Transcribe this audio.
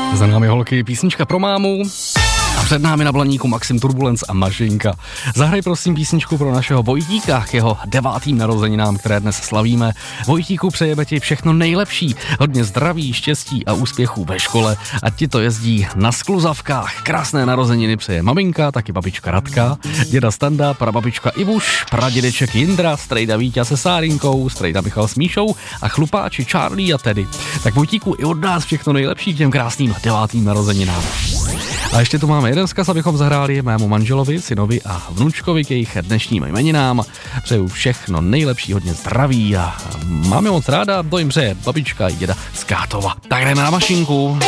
Za námi holky písnička pro mámu a před námi na blaníku Maxim Turbulence a Mašinka. Zahraj prosím písničku pro našeho Vojtíka k jeho 9. narozeninám, které dnes slavíme. Vojtíku, přejeme ti všechno nejlepší, hodně zdraví, štěstí a úspěchů ve škole, ať ti to jezdí na skluzavkách. Krásné narozeniny přeje maminka, taky babička Radka, děda Standa, prababička Ivuš, pradědeček Jindra, strejda Víťa se Sárinkou, strejda Michal s Míšou a chlupáči Charlie a Teddy. Tak Vojtíku, i od nás všechno nejlepší k těm krásným 9. narozeninám. A ještě tu máme jeden vzkaz, abychom zahráli mému manželovi, synovi a vnučkovi k jejich dnešním jmeninám. Přeju všechno nejlepší, hodně zdraví a máme moc ráda, to jim přeje babička i děda z Kátova. Tak jdeme na Mašinku.